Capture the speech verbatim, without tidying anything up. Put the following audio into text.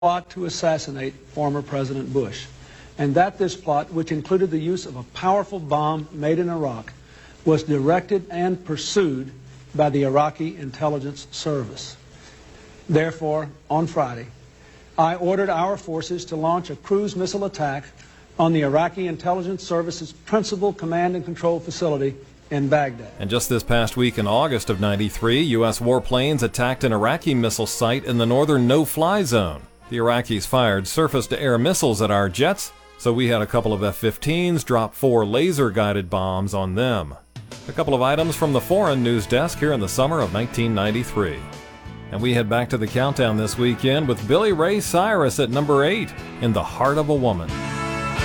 plot to assassinate former President Bush, and that this plot, which included the use of a powerful bomb made in Iraq, was directed and pursued by the Iraqi intelligence service. Therefore, on Friday, I ordered our forces to launch a cruise missile attack on the Iraqi intelligence service's principal command and control facility in Baghdad. And just this past week in August of ninety-three, U S warplanes attacked an Iraqi missile site in the northern no-fly zone. The Iraqis fired surface-to-air missiles at our jets, so we had a couple of F fifteens drop four laser-guided bombs on them. A couple of items from the foreign news desk here in the summer of nineteen ninety-three. And we head back to the countdown this weekend with Billy Ray Cyrus at number eight, In the Heart of a Woman.